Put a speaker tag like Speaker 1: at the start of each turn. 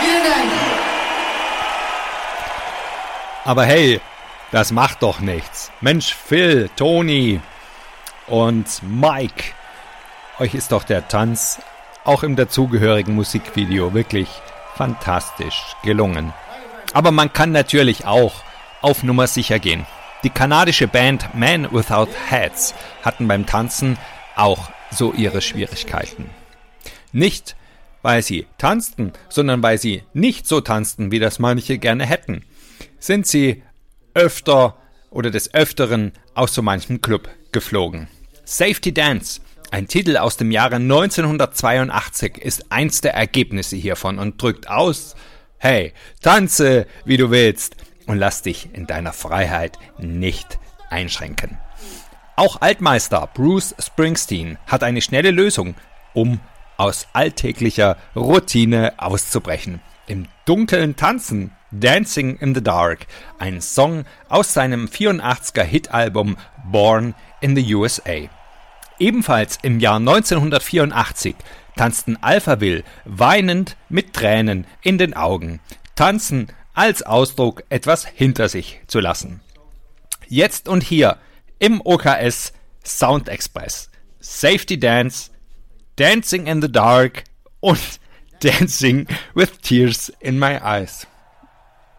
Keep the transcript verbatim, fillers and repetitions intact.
Speaker 1: Vielen Dank.
Speaker 2: Aber hey, das macht doch nichts. Mensch, Phil, Toni und Mike, euch ist doch der Tanz auch im dazugehörigen Musikvideo wirklich fantastisch gelungen. Aber man kann natürlich auch auf Nummer sicher gehen. Die kanadische Band Men Without Hats hatten beim Tanzen auch so ihre Schwierigkeiten. Nicht, weil sie tanzten, sondern weil sie nicht so tanzten, wie das manche gerne hätten, sind sie öfter oder des Öfteren aus so manchem Club geflogen. Safety Dance, ein Titel aus dem Jahre neunzehnhundertzweiundachtzig, ist eins der Ergebnisse hiervon und drückt aus: Hey, tanze, wie du willst, und lass dich in deiner Freiheit nicht einschränken. Auch Altmeister Bruce Springsteen hat eine schnelle Lösung, um aus alltäglicher Routine auszubrechen. Im Dunkeln tanzen, Dancing in the Dark, ein Song aus seinem vierundachtziger Hitalbum Born in the U S A. Ebenfalls im Jahr neunzehnhundertvierundachtzig tanzten Alphaville weinend mit Tränen in den Augen. Tanzen als Ausdruck, etwas hinter sich zu lassen. Jetzt und hier im O K S Sound Express. Safety Dance, Dancing in the Dark und Dancing with Tears in My Eyes.